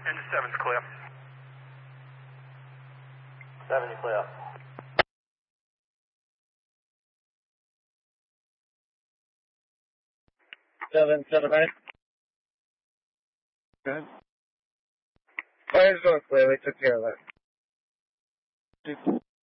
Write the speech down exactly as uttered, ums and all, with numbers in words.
Engine seven's clear. Seven, you clear. Seven, seven, right? Good. Fire's going clear, we took care of that. Two.